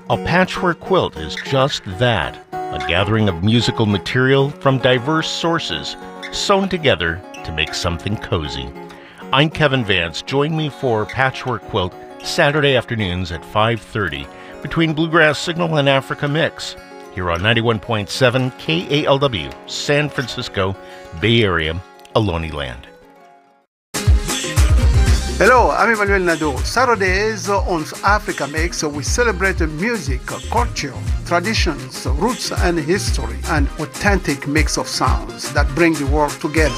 A patchwork quilt is just that, a gathering of musical material from diverse sources, sewn together to make something cozy. I'm Kevin Vance. Join me for Patchwork Quilt Saturday afternoons at 5:30 between Bluegrass Signal and Africa Mix, here on 91.7 KALW, San Francisco, Bay Area, Ohlone Land. Hello, I'm Emmanuel Nadeau. Saturdays on Africa Mix, we celebrate music, culture, traditions, roots and history, an authentic mix of sounds that bring the world together.